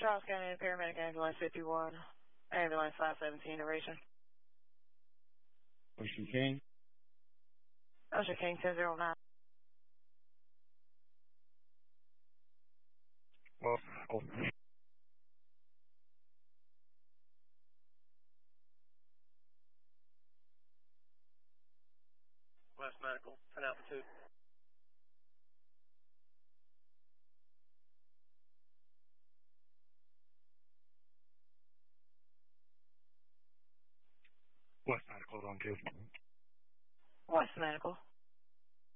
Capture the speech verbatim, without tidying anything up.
Charles County Paramedic Ambulance fifty-one, Ambulance five seventeen, duration. Ocean King. Ocean King ten oh nine. Well, oh. West Medical, ten altitude. West Medical on two. West Medical.